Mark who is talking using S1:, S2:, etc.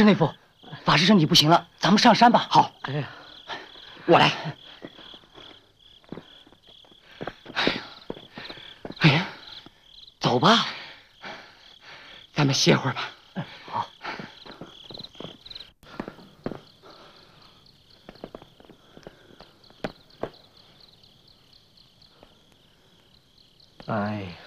S1: 陈大夫，法师身体不行了，咱们上山吧。
S2: 好，
S1: 哎呀，
S2: 我来。哎呀，
S1: 走吧，
S2: 咱们歇会儿吧。
S1: 好。哎呀。